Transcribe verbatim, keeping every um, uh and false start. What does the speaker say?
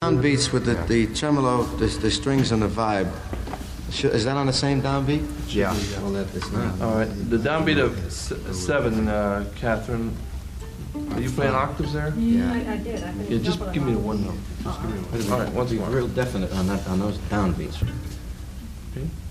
Downbeats with the, the tremolo, the, the strings and the vibe. Should, is that on the same downbeat? Yeah. Well, that is not. All right, the downbeat of s- seven, uh, Catherine. Are you playing octaves there? Yeah. I, I did. I finished Yeah, just double give me the it. one note. Just give me one. All right, once again. Real definite on that on those downbeats. Okay.